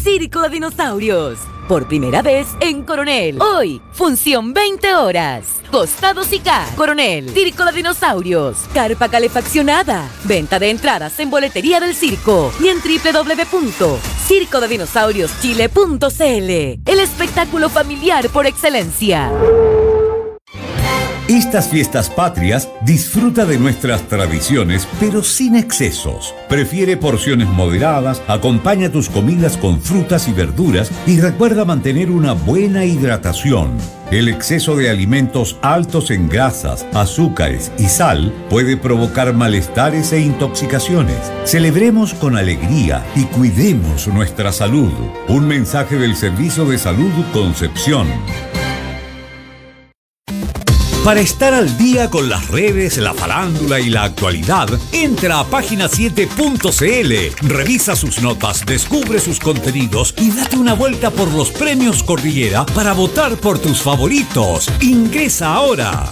Circo de Dinosaurios. Por primera vez en Coronel. Hoy, función 20 horas. Costados y K. Coronel, Circo de Dinosaurios. Carpa calefaccionada. Venta de entradas en boletería del circo y en www.circodedinosaurioschile.cl. El espectáculo familiar por excelencia. Estas fiestas patrias disfruta de nuestras tradiciones, pero sin excesos. Prefiere porciones moderadas, acompaña tus comidas con frutas y verduras y recuerda mantener una buena hidratación. El exceso de alimentos altos en grasas, azúcares y sal puede provocar malestares e intoxicaciones. Celebremos con alegría y cuidemos nuestra salud. Un mensaje del Servicio de Salud Concepción. Para estar al día con las redes, la farándula y la actualidad, entra a página7.cl, revisa sus notas, descubre sus contenidos y date una vuelta por los premios Cordillera para votar por tus favoritos. Ingresa ahora.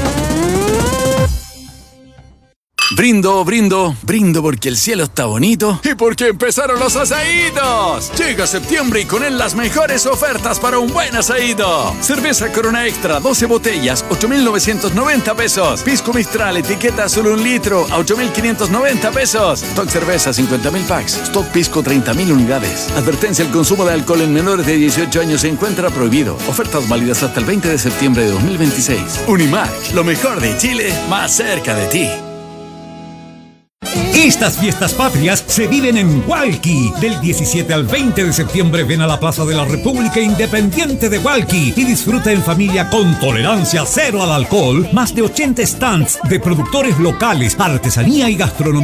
Brindo porque el cielo está bonito y porque empezaron los asaditos. Llega septiembre y con él las mejores ofertas para un buen asadito. Cerveza Corona Extra, 12 botellas, 8,990 pesos. Pisco Mistral, etiqueta solo 1 litro, a 8,590 pesos. Stock Cerveza, 50,000 packs. Stock Pisco, 30,000 unidades. Advertencia, el consumo de alcohol en menores de 18 años se encuentra prohibido. Ofertas válidas hasta el 20 de septiembre de 2026. Unimark, lo mejor de Chile, más cerca de ti. Estas fiestas patrias se viven en Hualqui. Del 17 al 20 de septiembre ven a la Plaza de la República Independiente de Hualqui y disfruta en familia con tolerancia cero al alcohol. Más de 80 stands de productores locales, artesanía y gastronomía.